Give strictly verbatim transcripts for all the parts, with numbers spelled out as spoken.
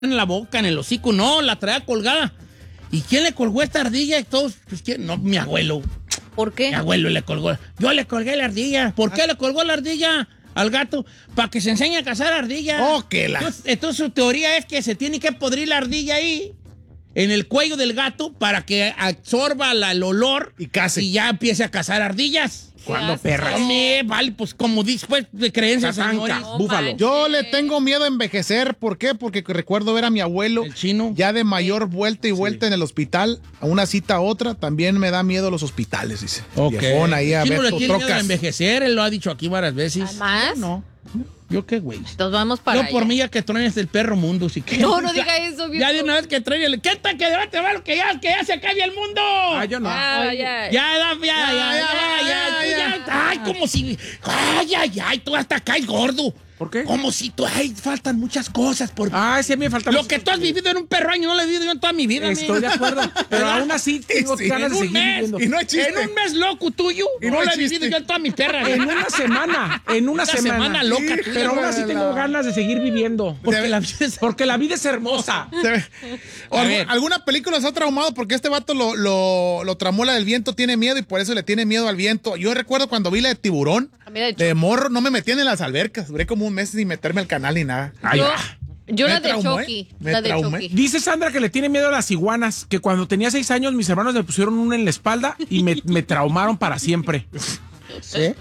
en la boca, en el hocico, no, la traía colgada. ¿Y quién le colgó esta ardilla? Y todos, pues, ¿quién? No, mi abuelo. ¿Por qué? Mi abuelo le colgó. Yo le colgué la ardilla. ¿Por qué le colgó la ardilla al gato? Para que se enseñe a cazar ardillas. Oh, que la... entonces, entonces su teoría es que se tiene que podrir la ardilla ahí, en el cuello del gato, para que absorba la, el olor y case. Y ya empiece a cazar ardillas. ¿Cuándo, perra? Hombre, vale, pues como después de creencias, señores. No Búfalo. manches. Yo le tengo miedo a envejecer. ¿Por qué? Porque recuerdo ver a mi abuelo El chino. ya de mayor vuelta y vuelta en el hospital, a una cita a otra. También me da miedo los hospitales, dice. Ok. Viejón ahí a El chino ver le tiene miedo a trocas. envejecer, él lo ha dicho aquí varias veces. ¿Más? No. ¿Yo qué, güey? Entonces vamos para Yo por allá. mí ya que truenes el perro mundo, si que. No, no diga eso, viejo. Ya de una vez que truene el. ¿Qué tal que debate va lo que ya, que ya se acabe el mundo? Ah, yo no. Ah, ya. Ya, ya, ya, ya, ya, ya, ya, ya, ya. Ay, como si. Ay, ay, ay, tú hasta caes gordo. ¿Por qué? Como si tú. Ay, faltan muchas cosas por. Ay, sí, a mí me falta Lo mucho. que tú has vivido en un perro año no lo he vivido yo en toda mi vida. Estoy de men. acuerdo. Pero ¿Verdad? aún así tengo Sí, ganas En de un seguir mes. viviendo. Y no es chiste. En un mes loco tuyo. Y no no lo es he vivido chiste. yo en toda mi perra. En una semana, en una, Una semana. semana loca Sí, tuya, pero aún así la- tengo ganas de seguir viviendo. Porque la vida es. Porque la vida es hermosa. Se ve- O A algu- ver. ¿Alguna película se ha traumado? Porque este vato lo, lo, lo tramó la del viento, tiene miedo y por eso le tiene miedo al viento. Yo recuerdo cuando vi la de Tiburón, A mí, de hecho, de morro, no me metían en las albercas. Duré como un mes sin meterme al canal ni nada. Ay, yo, ah. yo Me la de traumó, ¿eh? Chucky. Me La de traumé. Chucky. Dice Sandra que le tiene miedo a las iguanas, que cuando tenía seis años mis hermanos me pusieron una en la espalda y me, me traumaron para siempre. ¿Sí?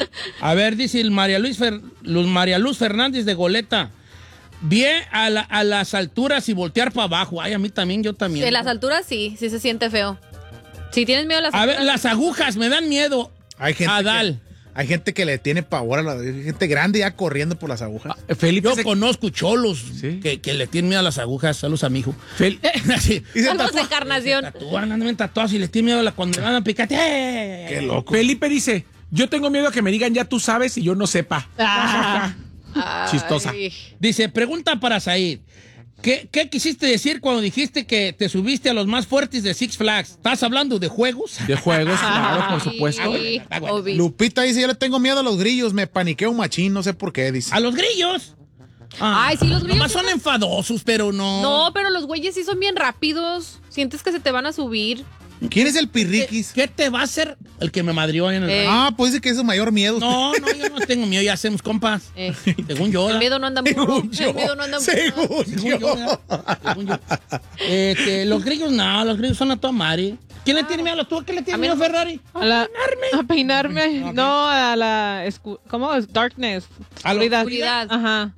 A ver, dice el María Luz, Fer- Luz María Luz Fernández de Goleta. Bien a, la- a las alturas y voltear para abajo. Ay, a mí también, yo también. En las alturas sí, sí se siente feo. Si tienes miedo a las A alturas. ver, las agujas me dan miedo. Hay gente, Adal. que, hay gente que le tiene pavor a la hay gente grande ya corriendo por las agujas. Felipe Yo se- conozco cholos Sí. que, que le tienen miedo a las agujas. Saludos a mi hijo. Fel- Así. Y se Saludos, tatúa. Encarnación. Tatúan, andan bien tatuados y les tienen miedo a la, cuando le van a picar. ¡Eh! Qué loco. Felipe dice, yo tengo miedo a que me digan ya tú sabes y yo no sepa. Ay. Chistosa. Dice, pregunta para Said. ¿Qué, ¿Qué quisiste decir cuando dijiste que te subiste a los más fuertes de Six Flags? ¿Estás hablando de juegos? De juegos, claro, por Ay, supuesto. obvio. Lupita dice, yo le tengo miedo a los grillos, me paniqueo machín, no sé por qué, dice. ¿A los grillos? Ah, Ay, sí, los grillos nomás son- son enfadosos, pero no. No, pero los güeyes sí son bien rápidos. Sientes que se te van a subir. ¿Quién es el pirriquis? ¿Qué te va a hacer el que me madrió en el... Eh. Ah, pues dice que es su mayor miedo. No, no, yo no tengo miedo, ya hacemos compas. Eh. Según yo. El ¿verdad? miedo no anda burro. Según yo, El miedo no anda burro. según Según yo. yo, ¿verdad? Según yo. Este, los grillos no, los grillos son a toda madre. ¿Quién le tiene miedo a los tú? ¿A qué le tiene A mí miedo no- Ferrari? A, la- a peinarme. No, a la. escu- ¿Cómo es? Darkness. ¿A la Oscuridad. oscuridad? Ajá.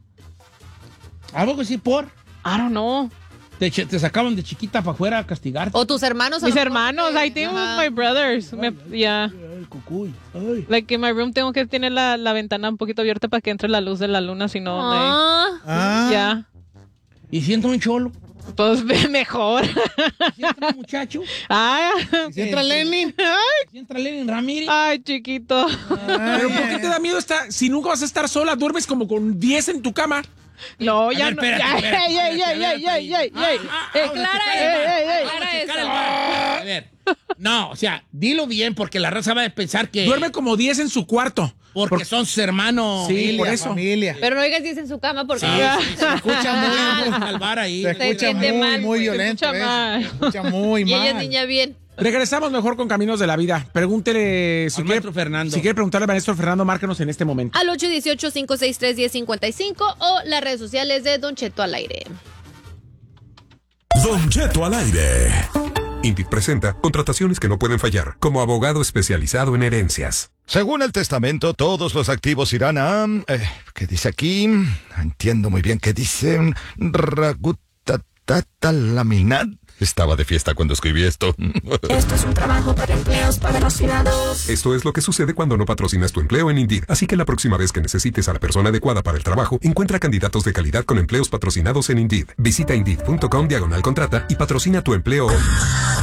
Algo que sí, por. I don't know. Te, ch- te sacaban de chiquita para afuera a castigarte. O tus hermanos. a Mis lo mejor, hermanos, que- I think Ajá. with my brothers. Me- yeah. Ay, cucuy. Ay. Like in my room tengo que tener la, la ventana un poquito abierta para que entre la luz de la luna, si no, like, Ah, Ah, ya. Y siento un cholo. Pues mejor. Siento un muchacho. Ay, ¿si entra Lenin? ay, Si entra Lenin Ramírez. ay, chiquito. Pero ¿por qué te da miedo estar, si nunca vas a estar sola, duermes como con diez en tu cama? No, A ya ver, no. espérate, Ya, espérate, ey, ey, espérate, ey, ey, espérate. ey, ey, Ah, ey. ah, Eh, ahora Clara, se cae ey, el mar. ey, ey. Ahora se Clara cae el mar. A ver. No, o sea, dilo bien porque la raza va a pensar que... Duerme como diez en su cuarto. Porque Por- son sus hermanos. Sí, Familia, por eso. familia. pero no digas diez en su cama porque. Sí, sí, se escucha muy, muy al bar ahí. Se escucha entiende muy, mal, muy güey. violento. Se escucha eso. mal. Se escucha muy Y ella es mal. niña bien. Regresamos mejor con Caminos de la Vida. Pregúntele si Al quiere, maestro Fernando. si quiere preguntarle al maestro Fernando, márquenos en este momento. Al ocho uno ocho, cinco seis tres, uno cero cinco cinco o las redes sociales de Don Cheto al aire. Don Cheto al aire. Indeed presenta contrataciones que no pueden fallar, como abogado especializado en herencias. Según el testamento, todos los activos irán a... Eh, ¿Qué dice aquí? Entiendo muy bien qué dice. Ragutatatalaminat. Estaba de fiesta cuando escribí esto. Esto es un trabajo para empleos patrocinados. Esto es lo que sucede cuando no patrocinas tu empleo en Indeed. Así que la próxima vez que necesites a la persona adecuada para el trabajo, encuentra candidatos de calidad con empleos patrocinados en Indeed. Visita Indeed punto com diagonal contrata y patrocina tu empleo hoy.